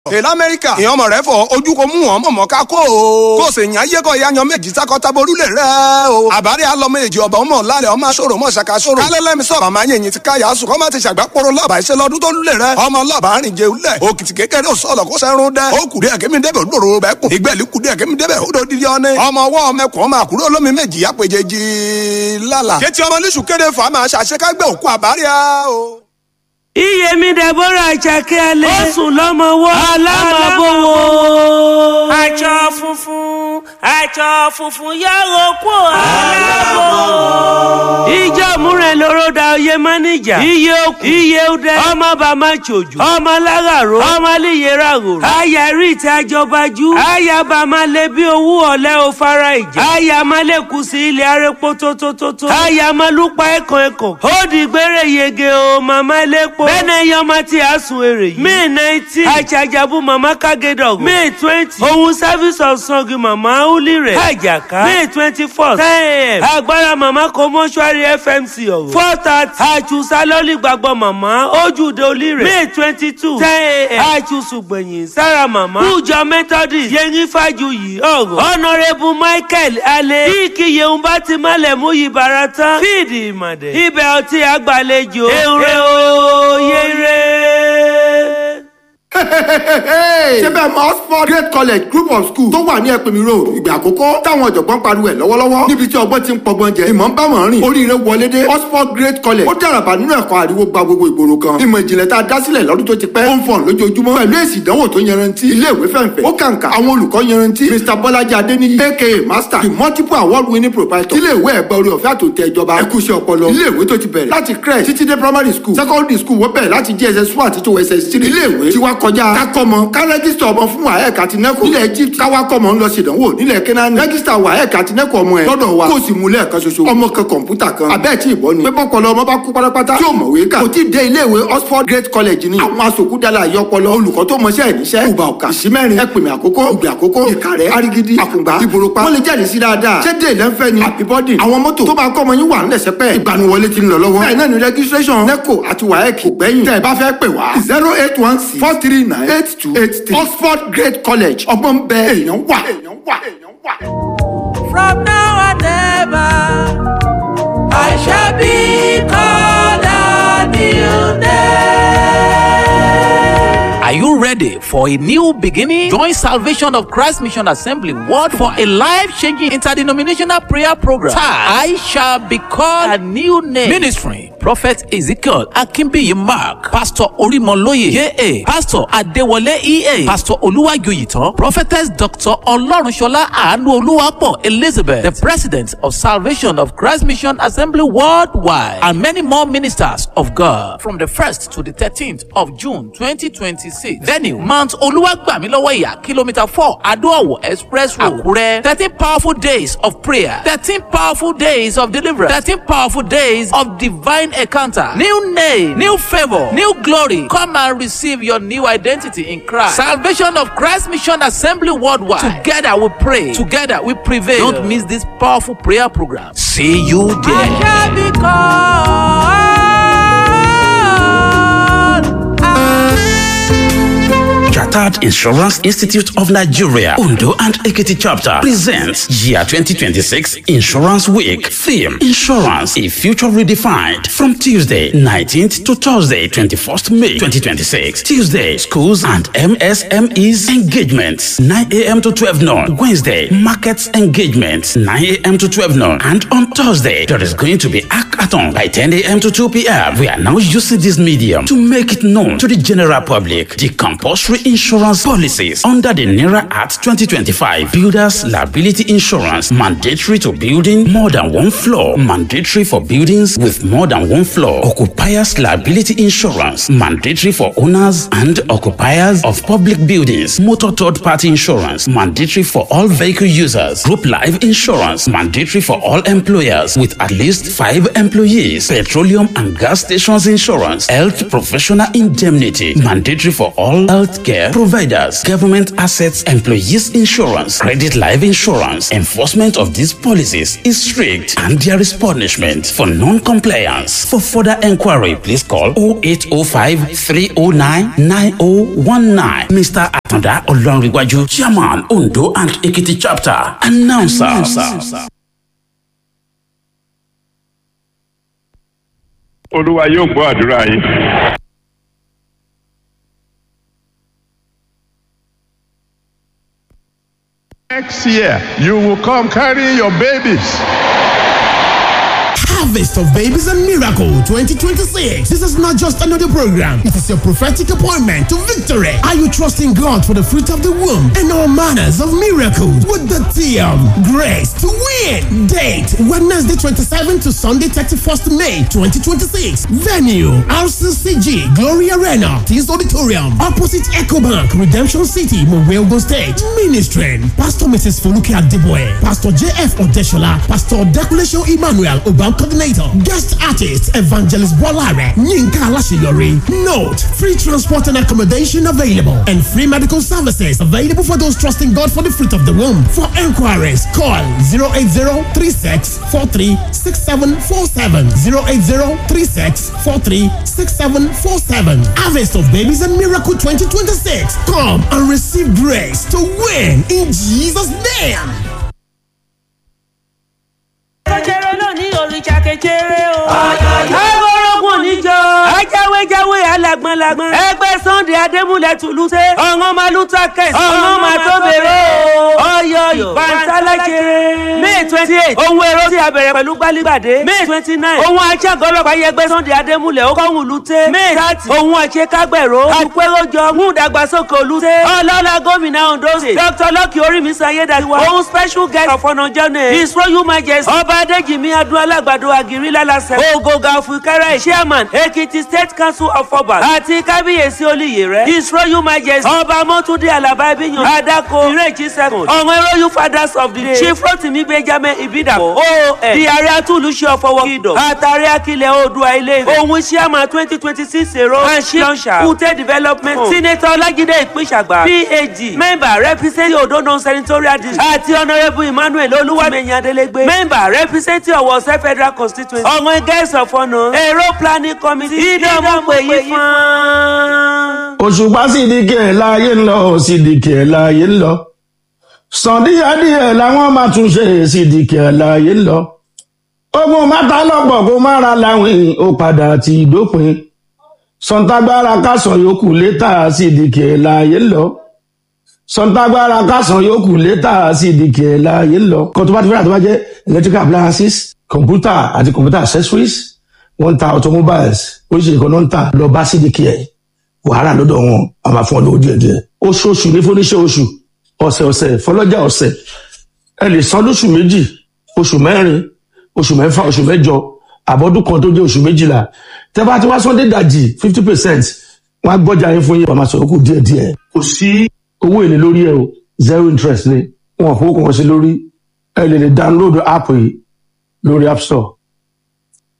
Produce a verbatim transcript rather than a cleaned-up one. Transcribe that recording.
èlà amẹ́ríkà ìyẹn ọmọ rẹ fọ ojú ko mú wọn mọ̀mọ́ ká kó o kó o sì yàn ayé kọ́ ìyá yan méjì sákọ́tà borúlẹ̀ rẹ o àbárí alọ́mọ èjì ọba ọmọ lálẹ́ ọmọ asọ̀rọ̀ ọmọ ṣàkà sọ̀rọ̀ kálẹ́lẹ́mi sọ̀rọ̀ àmọ́ ayẹyìn ti káyà sùn kọ́ má ti ṣàgbápọ̀rọ̀ lọ́ọ̀bà iṣẹ́ lọ́dún tó lulẹ̀ rẹ ọmọ lọ́ọ̀bà arìn jẹ ulẹ̀ òkìtì kékeré ò sọ̀lọ̀ kó sẹ́run dẹ́ ó kùdí ẹ̀kẹ́mi débẹ̀ olóró bẹ́ẹ̀ kù ìgbẹ́lì kùdí ẹ̀kẹ́mi débẹ̀ ó dó dídí ọ́nẹ́ ọmọ ọwọ́ ọmọkùnrin ọmọ àkúrò olómi méjì apèjèjì lálà kétí ọmọ níṣù kéde fà máa ṣàṣekágbé òkú àbáríà o. Iyemi Deborah Àjàkẹ́ ó sùn lọ́mọ wọ́ alámọ̀bọ̀wọ̀. Aṣọ funfun aṣọ funfun yàrá kó alábọ̀. Ìjọ múrẹ̀ lóró da oyè máníjà. Iye okùn iye udẹ. Ọmọ bàmá ṣojú. Ọmọ láràró. Ọmọ líyèrà rò. Aya rí ìta jọbajú. Aya bàmá lé bí owó ọ̀lẹ́ o fara ìjà. Aya má lè kú sí ilé arẹ́pọ̀ tótótótó. Aya má lúpa ẹ̀kàn ẹ̀kàn. Ó di gbére yege o màmá ẹlẹ́pọ̀. Bẹ́ẹ̀ni yọmọ tí a sùn èrè yìí. May nineteen Àjàjàbù màmá Kágédọ̀gù. May twenty ohun service of song màmá Uli rẹ̀. Àjàká. May twenty fourth ten a m agbára màmá kò mọ́ṣúárì F M C ọ̀rọ̀. four thirty àjùsá lọ́lì gbàgbọ́ màmá Ojúde Olí rẹ̀. May twenty two ten a m àjùsù gbẹ̀yìn sára màmá. Kújọ Methodist Yẹnyin Fájuyì ọ̀rọ̀. Honourable Michael Ale. Bí kíyè ń bá ti mọ́lẹ̀ mú yìí bàrà tán. Fíìdì ìmọ̀dẹ̀. Ibẹ̀ ọtí àgbàlejò. Èrè oyè ṣé bẹ́ẹ̀ mọ Oxford Great College Group of Schools tó wà ní Ẹ̀pẹ̀mí Road ìgbà àkọ́kọ́ táwọn ọ̀jọ̀gbọ́n pariwo ẹ̀ lọ́wọ́lọ́wọ́ níbi tí ọgbọ́n ti ń pọgbọ́n jẹ ìmọ̀ ń bá wọn rìn oríire wọlé dé Oxford Great College ó dàràbà nínú ẹ̀kọ́ àríwó gba gbogbo ìgboro kan ìmọ̀ ìjìnlẹ̀ tá a dá sílẹ̀ lọ́dún tó ti pẹ́ ó ń fọ̀n lójoojúmọ́ pẹ̀lú èsì ìdánwò tó yanrantí ilé ìwé fẹ̀ǹfẹ̀ ó kàǹkà àwọn olùkọ́ yanrantí Mister Bọ́lájí Adéníyí aka Master the multiple award winning proprietor ilé ìwé ẹ̀gbẹ́ orí ọ̀fẹ́ àtòtẹ́ ìjọba ẹ̀kúṣẹ́ ọpọlọ ilé ìwé tó ti bẹ̀rẹ̀ láti crèche títí dé primary school secondary school wọ́n bẹ̀rẹ̀ láti J S S one àti tó S S three ilé ìwé tí wá kọjá kákọ́mọ ká rẹ́gísítà ọmọ fún waec àti neco nílẹ̀ Egypt káwákọ́ ọmọ ń lọ ṣèdánwò nílẹ̀ Kẹ́nánì rẹ́gísítà waec àti neco ọmọ ẹ̀ lọ́dọ̀ wa kó o sì mú lẹ́ẹ̀kan ṣoṣo ọmọ kan kọ̀ǹpútà kan abẹ́ẹ̀ tí ìbọn ni pépọ́ kọlọ ọmọ bá kú pátápátá tí ò mọ̀wé kà kò tí ì dé iléèwé Oxford Great College ni àwọn asòkúdàlà àyọpọlọ olùkọ́ tó mọṣẹ́ ìníṣẹ́ ìgbà ọ̀kà ìṣímẹ́rin ẹ̀pìmì àkókò ìgbà àkókò ìkàrẹ́ arigidi àkùngbà ìbòròpá wọ́n lè jáde sí dáadáa ṣé dé ìlẹ́nfẹ́ ni àbíbọ́dì àwọn mọ́tò tó máa kọ́ ọmọ yín wà ńlẹ̀ sẹ́pẹ́ ìgbaniwọlé ti ń lọ lọ́wọ́ bẹ́ẹ̀ náà ni registration neco àti waec kò gbẹ́yìn tẹ́ ẹ bá fẹ́ pè wá zero eight one six four three nine eight two eight three Oxford Great College ọgbọ́n bẹ èèyàn wà èèyàn wà èèyàn wà. From now and ever, I shall be called a new name. Are you ready for a new beginning? Join Salvation of Christ Mission Assembly World for a life-changing interdenominational prayer program. I shall be called a new name. Ministry. Prophet Ezekiel Akínbíyì Mark, Pastor Orímọlóyè J A, Pastor Adéwọlé E A, Pastor Olúwàjòyìtàn, Prophetess Doctor Ọlọ́runṣọlá Àánú Olúwapọ̀ Elizabeth, the President of Salvation of Christ Mission Assembly Worldwide, and many more ministers of God. From the first to the thirteenth of June twenty twenty-six. Venue Mount Olúwàgbàmílọ́wọ́yà, Kilometer four, Adó-Ọ̀wọ̀ Express Road, Àkúrẹ́. Thirteen powerful days of prayer. Thirteen powerful days of deliverance. Thirteen powerful days of divine encounter, new name, new favor, new glory. Come and receive your new identity in Christ. Salvation of Christ Mission Assembly Worldwide. Together we pray. Together we prevail. Don't miss this powerful prayer program. See you there. I shall be called. Chartered Insurance Institute of Nigeria, Ondo and Ekiti chapter presents Year twenty twenty-six Insurance Week. Theme: Insurance, a future redefined. From Tuesday nineteenth to Thursday twenty-first May twenty twenty-six. Tuesday, schools and M S M Es engagements, nine a m to twelve noon. Wednesday, markets engagements, nine a m to twelve noon. And on Thursday, there is going to be hackathon by ten a m to two p m We are now using this medium to make it known to the general public the compulsory insurance policies under the NAIRA Act twenty twenty-five. Builders liability insurance, mandatory to building more than one floor, mandatory for buildings with more than one floor. Occupiers liability insurance, mandatory for owners and occupiers of public buildings. Motor third party insurance, mandatory for all vehicle users. Group life insurance, mandatory for all employers with at least five employees. Petroleum and gas stations insurance, health professional indemnity, mandatory for all healthcare health providers, government assets, employees insurance, credit life insurance. Enforcement of these policies is strict and there is punishment for non-compliance. For further enquiry, please call oh eight oh five, three oh nine, nine oh one nine. Mister Atanda Olonriwaju, Chairman, Ondo and Ekiti Chapter. Announcer. Announcer. Olúwa yóò gbọ́ àdúrà yín. Next year, you will come carrying your babies. Harvest of Babies and Miracle twenty twenty-six. This is not just another program. It is your prophetic appointment to victory. Are you trusting God for the fruit of the womb and all manners of miracles with the theme Grace to Win? Date Wednesday twenty-seventh to Sunday thirty-first May twenty twenty-six. Venue R C C G Glory Arena, Teens Auditorium, opposite EcoBank, Redemption City, Mowego State. Ministry Pastor Missus Foluke Adeboye, Pastor J F Odeshola, Pastor Dekulesho Emmanuel Obam Coordinator, guest artist Evangelist Bolare, Yinka Alashiyori. Note: free transport and accommodation available, and free medical services available for those trusting God for the fruit of the womb. For enquiries, call zero eight zero, three six four three, six seven four seven, zero eight zero, three six four three, six seven four seven. Harvest of Babies and Miracle twenty twenty-six. Come and receive grace to win in Jesus' name. Agorogun níjọ. Ajáwéjáwé alágbọ́nlágbọ́n. Ẹgbẹ́ Sunday Adémúlẹ̀ Tùlùsẹ́. Ọ̀ngọ́n Malúta Kẹ̀sì. Ọ̀ngọ́n Màtóbèrè o. Ọ̀yọ́ Bàǹtálàjẹrẹ. May twenty eight. Ohun èrò tí a bẹ̀rẹ̀ pẹ̀lú gbálígbàdé. May twenty nine. Ohun aṣẹ́gọ́lọ́pàá yẹgbẹ́ Sunday Adémúlẹ̀ ó kọ́hún lùtẹ́. May thirty. Ohun àṣekágbẹ̀rọ. Àpéròjọ mú ìdàgbàsókè olùtẹ́. Ọlọ́lá gómìnà Ondo State. Doctor Lucky Orímisí Ayédáiwa. Ohun special guest of honour journey. His Royal Majesty. Ọba Adéjìmí Adún Alágbàdo Àgìrí Lálàsẹ̀. Ògògà Fúkẹ́rẹ́ Chairman Ekiti State Council of Obas. Àti Kábíyèsí Olúyèrè. His Royal Majesty. Ọba Mọ́túndé Àlàbá Ibíyan. Adako Ìrèjì second. Ọ̀wọ́n Royal Fathers of the Day. Chief Rotimi Benjamin Ibidapo. O N. Di Ààrẹ Atúlùṣe ọ̀fọwọ́ Kìdọ̀. Àtàrí Akilẹ̀ Oòduà Ilé-Ifẹ̀. Òun Chairman twenty twenty six èrò. Anshi Lọ́nṣà. Kùtẹ́ Development. Senator Ọlájídé Ìpínṣàgbà. P A G. Member representing Odo Non-Senatorial District. Àti Honourable Emmanuel Olúwàmẹ̀yìn Adélégbé. Member representing Ọ̀wọ̀sẹ̀ Federal Constituency. Ọ̀wọ́n guest of honour. Èrò Planning Committee. Ìdánwò pè yí fún. Òṣùpá Sídìkì ẹ̀ láàyè ń lọ, Sídìkì ẹ̀ láàyè ń lọ. Sàndíyàdíyẹ làwọn máa tún ṣe, Sídìkì ẹ̀ láàyè ń lọ. Ogun máta lọ́pọ̀ kó má ra láwìn, ó padà ti dópin. Sọ̀ǹtàgbára kásán yòókù létà, Sídìkì ẹ̀ láàyè ń lọ. Sọ̀ǹtàgbára kásán yòókù létà, Sídìkì ẹ̀ láàyè ń lọ. Kan tó bá ti fẹ́ràn tó bá jẹ́ electrical appliances, computer àti computer accessories, wọ́n ń ta automobiles, oríṣiríṣi kan náà ń tà. Lọ bá Sídìkì ẹ̀ wàhálà lọ́dọ̀ wọn, a máa fún ọ lówó díẹ̀ díẹ̀. Oṣooṣù ní fúnníṣẹ́ oṣù, ọ̀sẹ̀ ọ̀sẹ̀ fọlọ́jà ọ̀sẹ̀. Ẹ lè san lóṣù méjì, oṣù mẹ́rin, oṣù mẹ́fà, oṣù mẹ́jọ, àbọ̀dún kan tó jẹ́ oṣù méjìlá. Tẹ́ bá ti wá Sunday dàjì fifty percent, wọ́n á gbọ́jà yín fún yín, wọ́n máa sọ̀rọ̀ kù díẹ̀ díẹ̀. Kò sí owó èlé lórí ẹ o, zero interest ni. Wọn kò kàn sí lórí. Ẹ lè lè download app yìí lórí App Store.